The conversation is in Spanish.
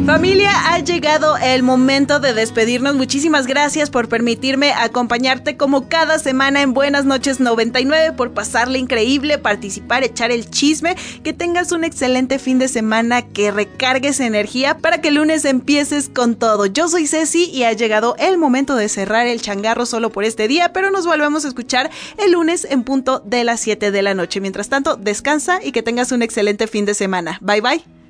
Familia, ha llegado el momento de despedirnos. Muchísimas gracias por permitirme acompañarte como cada semana en Buenas Noches 99, por pasarle increíble, participar, echar el chisme. Que tengas un excelente fin de semana, que recargues energía para que el lunes empieces con todo. Yo soy Ceci y ha llegado el momento de cerrar el changarro solo por este día, pero nos volvemos a escuchar el lunes en punto de las 7 de la noche. Mientras tanto, descansa y que tengas un excelente fin de semana. Bye bye.